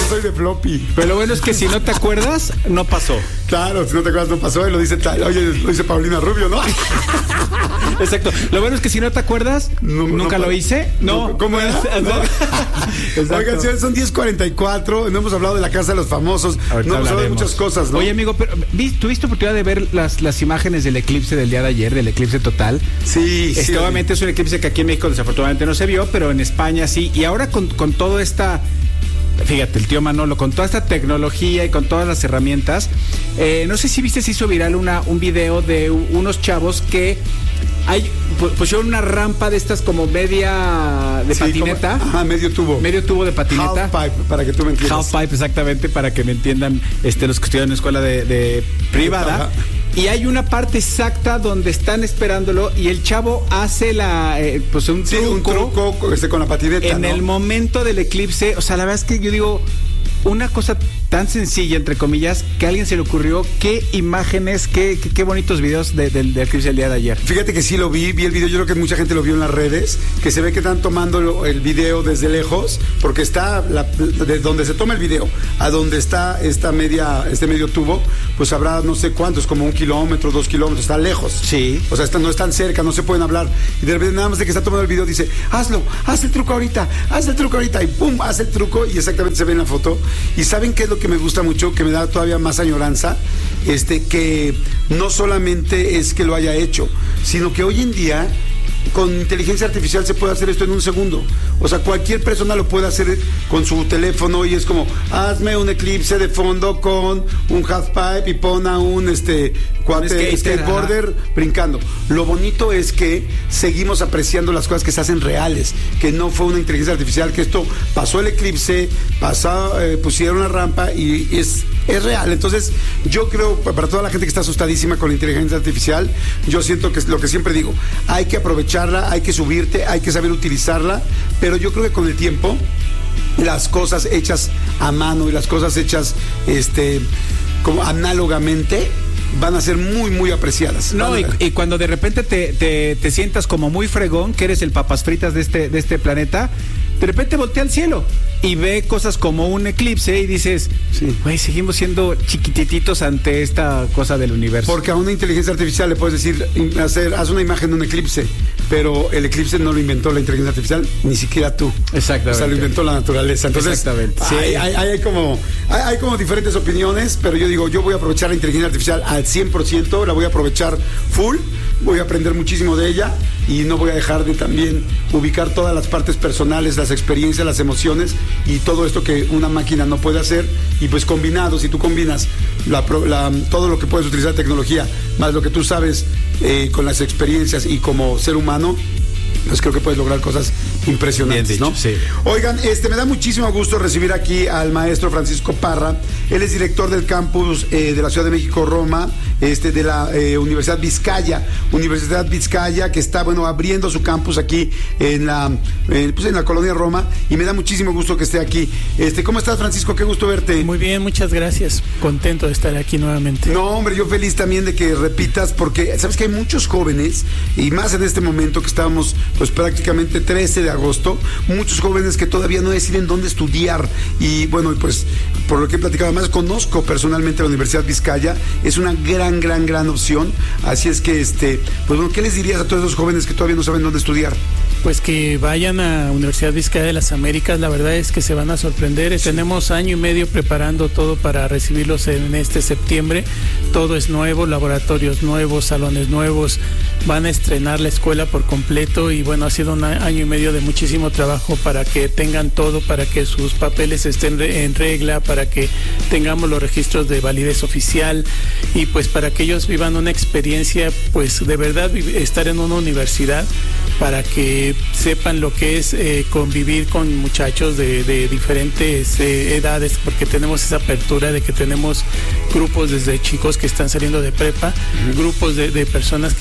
soy de floppy. Pero lo bueno es que si no te acuerdas, no pasó. Claro, si no te acuerdas, no pasó. Y lo dice Paulina Rubio, ¿no? Exacto. Lo bueno es que si no te acuerdas, nunca lo hice. No. ¿Cómo era? No. Oigan, son 10:44. No hemos hablado de la Casa de los Famosos. Ahorita no hemos hablado de hablaremos. muchas cosas, ¿no? Oye, amigo, pero ¿tuviste oportunidad de ver las imágenes del eclipse del día de ayer, del eclipse total? Sí, sí. Obviamente es un eclipse que aquí en México desafortunadamente no se vio, pero en España sí. Y ahora con toda esta... Fíjate, el tío Manolo, con toda esta tecnología y con todas las herramientas, no sé si viste, se hizo viral un video de unos chavos que pusieron una rampa de estas como media de patineta. Medio tubo. Medio tubo de patineta. Half pipe, para que tú me entiendas. Half pipe, exactamente, para que me entiendan los que estudian en escuela de privada. Ajá. Y hay una parte exacta donde están esperándolo y el chavo hace un truco con la patineta. en el momento del eclipse. O sea, la verdad es que yo digo, una cosa tan sencilla, entre comillas, que a alguien se le ocurrió. Qué imágenes, qué bonitos videos del eclipse del día de ayer. Fíjate que sí lo vi el video, yo creo que mucha gente lo vio en las redes, que se ve que están tomando el video desde lejos, porque está de donde se toma el video a donde está este medio tubo, pues habrá no sé cuántos, como 1 kilómetro, 2 kilómetros, está lejos. Sí. O sea, no están cerca, no se pueden hablar. Y de repente, nada más de que está tomando el video, dice, haz el truco ahorita, y pum, hace el truco, y exactamente se ve en la foto. Y ¿saben qué es lo que me gusta mucho? Que me da todavía más añoranza, que no solamente es que lo haya hecho, sino que hoy en día con inteligencia artificial se puede hacer esto en un segundo. O sea, cualquier persona lo puede hacer con su teléfono y es como, hazme un eclipse de fondo con un half pipe y pon a un skateboarder brincando. Lo bonito es que seguimos apreciando las cosas que se hacen reales, que no fue una inteligencia artificial, que esto pasó el eclipse, pusieron la rampa y es real. Entonces, yo creo, para toda la gente que está asustadísima con la inteligencia artificial, yo siento que es lo que siempre digo, hay que aprovecharla, hay que subirte, hay que saber utilizarla, pero yo creo que con el tiempo las cosas hechas a mano y las cosas hechas como análogamente van a ser muy, muy apreciadas. No, y cuando de repente te sientas como muy fregón, que eres el papas fritas de este planeta, de repente voltea al cielo y ve cosas como un eclipse y dices, güey, seguimos siendo chiquititos ante esta cosa del universo. Porque a una inteligencia artificial le puedes decir, haz una imagen de un eclipse, pero el eclipse no lo inventó la inteligencia artificial, ni siquiera tú. Exactamente. O sea, lo inventó la naturaleza. Entonces, exactamente. Sí. Hay como diferentes opiniones, pero yo digo, yo voy a aprovechar la inteligencia artificial al 100%, la voy a aprovechar full, voy a aprender muchísimo de ella y no voy a dejar de también ubicar todas las partes personales, las experiencias, las emociones y todo esto que una máquina no puede hacer. Y pues combinado, si tú combinas todo lo que puedes utilizar tecnología más lo que tú sabes con las experiencias y como ser humano, pues creo que puedes lograr cosas impresionantes. Bien dicho, ¿no? Sí. Oigan, me da muchísimo gusto recibir aquí al maestro Francisco Parra. Él es director del campus de la Ciudad de México, Roma, de la Universidad Vizcaya, que está, abriendo su campus aquí en la colonia Roma, y me da muchísimo gusto que esté aquí. ¿Cómo estás, Francisco? Qué gusto verte. Muy bien, muchas gracias. Contento de estar aquí nuevamente. No, hombre, yo feliz también de que repitas, porque sabes que hay muchos jóvenes, y más en este momento que estábamos pues prácticamente 13 de agosto, muchos jóvenes que todavía no deciden dónde estudiar, y bueno, pues por lo que he platicado, además conozco personalmente la Universidad Vizcaya, es una gran opción, así es que pues bueno, ¿qué les dirías a todos esos jóvenes que todavía no saben dónde estudiar? Pues que vayan a Universidad Vizcaya de las Américas, la verdad es que se van a sorprender. Sí. Tenemos 1 año y medio preparando todo para recibirlos en este septiembre. Todo es nuevo, laboratorios nuevos, salones nuevos, van a estrenar la escuela por completo y bueno, ha sido 1 año y medio de muchísimo trabajo para que tengan todo, para que sus papeles estén en regla, para que tengamos los registros de validez oficial y pues para que ellos vivan una experiencia, pues de verdad estar en una universidad, para que sepan lo que es convivir con muchachos de diferentes edades, porque tenemos esa apertura de que tenemos grupos desde chicos que están saliendo de prepa, grupos de personas que ya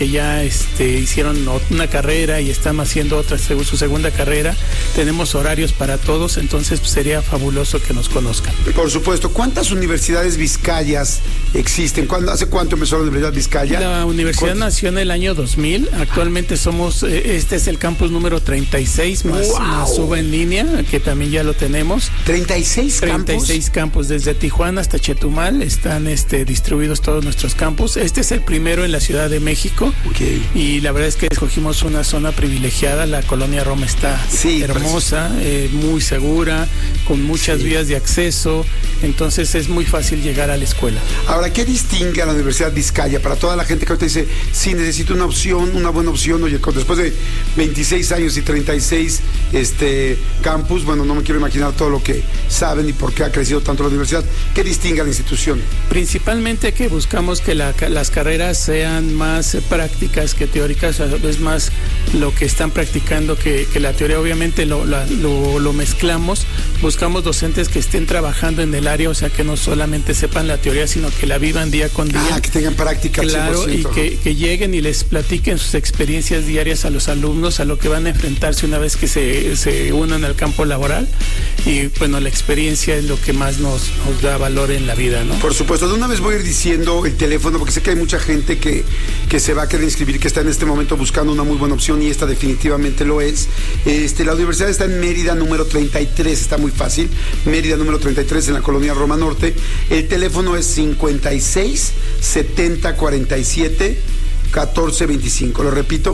hicieron una carrera y están haciendo su segunda carrera. Tenemos horarios para todos, entonces pues, sería fabuloso que nos conozcan. Por supuesto. ¿Cuántas universidades vizcayas existen? ¿Hace cuánto empezó la Universidad Vizcaya? La universidad nació en el año 2000. Actualmente somos, este es el campus número 36, más UVA en línea, que también ya lo tenemos. 36 campus. 36 campus, desde Tijuana hasta Chetumal están distribuidos todos nuestros campus. Este es el primero en la Ciudad de México. Okay. Y la verdad es que escogimos una zona privilegiada. La colonia Roma está hermosa, muy segura, con muchas vías de acceso. Entonces es muy fácil llegar a la escuela. Ahora, ¿qué distingue a la Universidad Vizcaya? Para toda la gente que ahorita dice, sí, necesito una opción, una buena opción. Oye, después de 26 años y 36 campus, bueno, no me quiero imaginar todo lo que saben y por qué ha crecido tanto la universidad. ¿Qué distingue a la institución? Principalmente que buscamos que las carreras sean más prácticas que teóricas, es más lo que están practicando que la teoría. Obviamente lo mezclamos, buscamos docentes que estén trabajando en el área, o sea, que no solamente sepan la teoría, sino que la vivan día con día. Que tengan práctica. Claro, 100%. Y que lleguen y les platiquen sus experiencias diarias a los alumnos, a lo que van a enfrentarse una vez que se unan al campo laboral. Y bueno, la experiencia es lo que más nos da valor en la vida, ¿no? Por supuesto. De una vez voy a ir diciendo el teléfono, porque sé que hay mucha gente que se va a querer inscribir, que está en este momento buscando una muy buena opción, y esta definitivamente lo es. La universidad está en Mérida número 33, está muy fácil. Mérida número 33 en la colonia Roma Norte. El teléfono es 56 70 47 1425. Lo repito,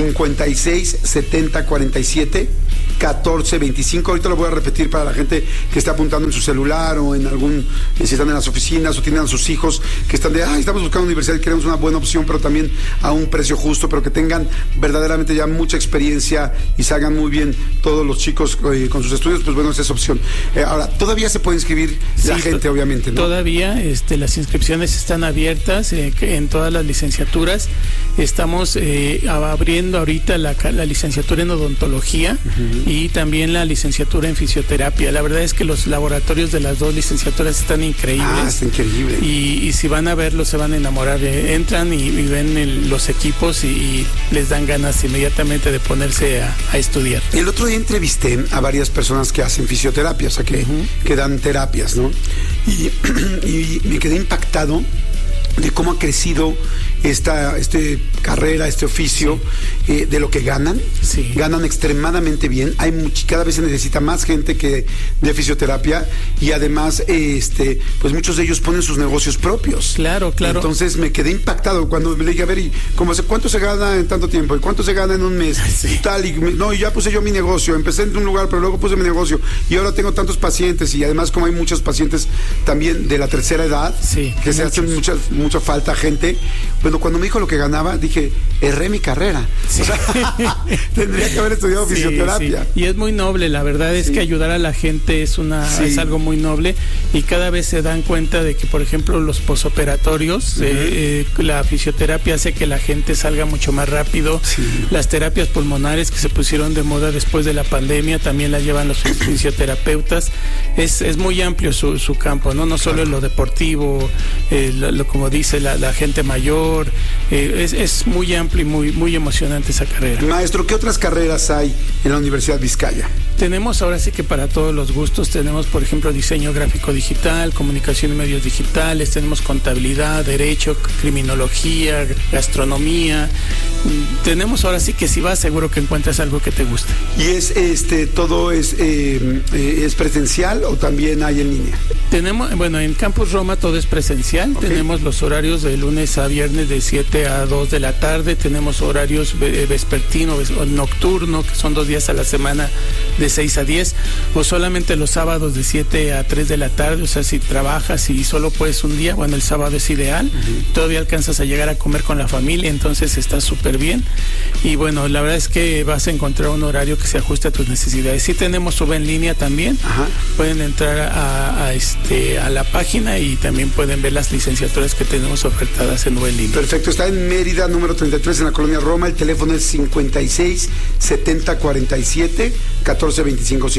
56 70 47 1425. Ahorita lo voy a repetir para la gente que está apuntando en su celular o en si están en las oficinas o tienen a sus hijos que están estamos buscando universidad y queremos una buena opción, pero también a un precio justo, pero que tengan verdaderamente ya mucha experiencia y salgan muy bien todos los chicos con sus estudios. Pues bueno, esa es opción. Ahora, todavía se puede inscribir la gente, obviamente, ¿no? Todavía las inscripciones están abiertas en todas las licenciaturas. Estamos abriendo ahorita la licenciatura en odontología. Y también la licenciatura en fisioterapia. La verdad es que los laboratorios de las dos licenciaturas están increíbles. Está increíble. Y si van a verlos, se van a enamorar. Entran y ven los equipos y les dan ganas inmediatamente de ponerse a estudiar. El otro día entrevisté a varias personas que hacen fisioterapia, o sea, que dan terapias, ¿no? Y me quedé impactado de cómo ha crecido esta carrera, este oficio, de lo que ganan. Sí. Ganan extremadamente bien. Cada vez se necesita más gente que de fisioterapia, y además pues muchos de ellos ponen sus negocios propios. Claro. Entonces me quedé impactado cuando le dije, a ver, ¿y cuánto se gana en tanto tiempo? ¿Y cuánto se gana en un mes? Sí. Y tal, y ya puse yo mi negocio. Empecé en un lugar, pero luego puse mi negocio y ahora tengo tantos pacientes, y además como hay muchos pacientes también de la tercera edad, que se hacen mucha falta gente. Bueno, cuando me dijo lo que ganaba, dije, erré mi carrera. Sí. O sea, tendría que haber estudiado fisioterapia. Sí. Y es muy noble, la verdad es que ayudar a la gente es algo muy noble, y cada vez se dan cuenta de que, por ejemplo, los posoperatorios, la fisioterapia hace que la gente salga mucho más rápido. Sí. Las terapias pulmonares que se pusieron de moda después de la pandemia también las llevan los fisioterapeutas. Es muy amplio su campo, no solo en lo deportivo, como dice la gente mayor. Es muy amplio y muy emocionante esa carrera. Maestro, ¿qué otras carreras hay en la Universidad Vizcaya? Tenemos ahora sí que para todos los gustos. Tenemos, por ejemplo, diseño gráfico digital, comunicación y medios digitales, tenemos contabilidad, derecho, criminología, gastronomía. Tenemos ahora sí que si vas, seguro que encuentras algo que te guste. ¿Y todo es presencial o también hay en línea? Tenemos, en Campus Roma todo es presencial. Okay. Tenemos los horarios de lunes a viernes de 7 a 2 de la tarde. Tenemos horarios vespertino o nocturno, que son 2 días a la semana de 6 a 10, o solamente los sábados de 7 a 3 de la tarde. O sea, si trabajas y solo puedes un día, el sábado es ideal. Todavía alcanzas a llegar a comer con la familia, entonces está súper bien. Y la verdad es que vas a encontrar un horario que se ajuste a tus necesidades. Sí tenemos UVA en línea también. Pueden entrar a la página y también pueden ver las licenciaturas que tenemos ofertadas en UVA en línea. Perfecto, está en Mérida número 33 en la colonia Roma. El teléfono es 56 70 47 14 1425,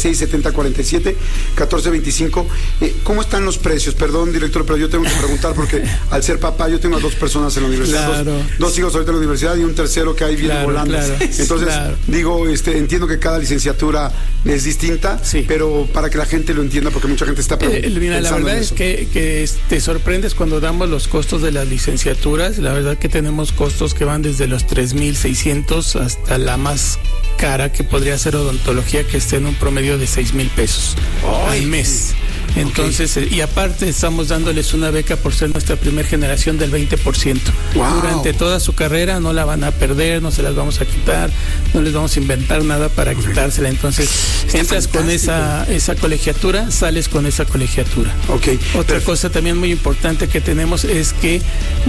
567047 1425. ¿Cómo están los precios? Perdón, director, pero yo tengo que preguntar porque al ser papá yo tengo a 2 personas en la universidad, claro. dos hijos ahorita en la universidad y un tercero que ahí viene volando. Claro. Entonces, digo, entiendo que cada licenciatura es distinta, sí, pero para que la gente lo entienda, porque mucha gente está preguntando. Mira, la verdad es que te sorprendes cuando damos los costos de las licenciaturas. La verdad que tenemos costos que van desde los 3,600 hasta la más cara, que podría ser odontología, que esté en un promedio de 6,000 pesos al mes. Entonces, y aparte estamos dándoles una beca por ser nuestra primera generación del 20%. Wow. Durante toda su carrera no la van a perder, no se las vamos a quitar, no les vamos a inventar nada para quitársela. Entonces, entras con esa colegiatura, sales con esa colegiatura. Otra cosa también muy importante que tenemos es que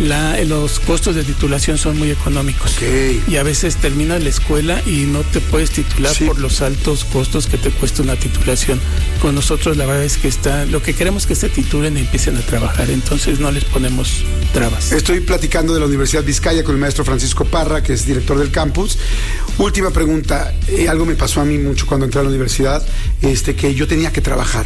los costos de titulación son muy económicos. Y a veces terminas la escuela y no te puedes titular por los altos costos que te cuesta una titulación. Con nosotros la verdad es que lo que queremos es que se titulen y empiecen a trabajar, entonces no les ponemos trabas. Estoy platicando de la Universidad Vizcaya con el maestro Francisco Parra, que es director del campus. Última pregunta, algo me pasó a mí mucho cuando entré a la universidad, que yo tenía que trabajar.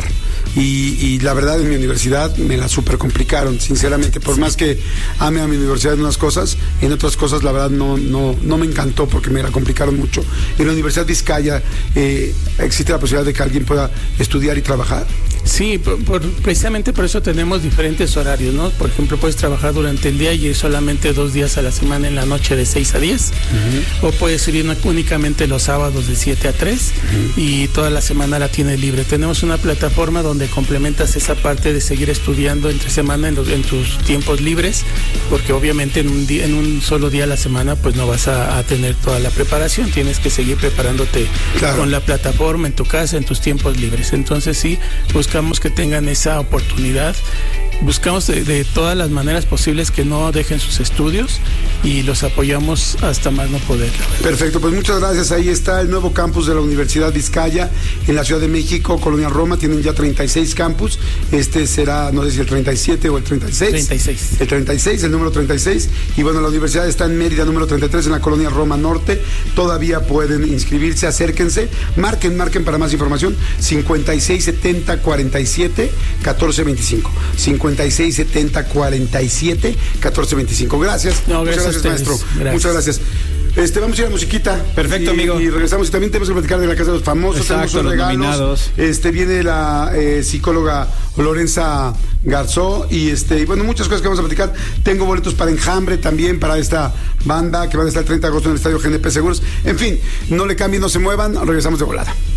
Y la verdad, en mi universidad me la súper complicaron, sinceramente. Por más que ame a mi universidad en unas cosas, en otras cosas la verdad no me encantó porque me la complicaron mucho. En la Universidad Vizcaya existe la posibilidad de que alguien pueda estudiar y trabajar. Sí, precisamente por eso tenemos diferentes horarios, ¿no? Por ejemplo, puedes trabajar durante el día y ir solamente 2 días a la semana en la noche de 6 a 10. O puedes ir únicamente los sábados de 7 a 3 y toda la semana la tienes libre. Tenemos una plataforma donde complementas esa parte de seguir estudiando entre semana en tus tiempos libres, porque obviamente en un solo día a la semana pues no vas a tener toda la preparación, tienes que seguir preparándote con la plataforma en tu casa, en tus tiempos libres. Entonces sí, buscamos que tengan esa oportunidad, buscamos de todas las maneras posibles que no dejen sus estudios y los apoyamos hasta más no poder. Perfecto, pues muchas gracias. Ahí está el nuevo campus de la Universidad Vizcaya en la Ciudad de México, Colonia Roma. Tienen ya 36 campus. Este será, no sé si el 37 o el 36. 36. El 36, el número 36. Y bueno, la universidad está en Mérida, número 33, en la Colonia Roma Norte. Todavía pueden inscribirse, acérquense. Marquen para más información. 5670 47 1425. 5670 47 1425. Gracias. No, muchas gracias, maestro. Gracias. Muchas gracias. Vamos a ir a musiquita. Perfecto, amigo. Y regresamos. Y también tenemos que platicar de la Casa de los Famosos. Exacto, tenemos regalos. Nominados. Viene la psicóloga Lorenza Garzó. Y bueno, muchas cosas que vamos a platicar. Tengo boletos para Enjambre también, para esta banda que van a estar el 30 de agosto en el Estadio GNP Seguros. En fin, no le cambien, no se muevan. Regresamos de volada.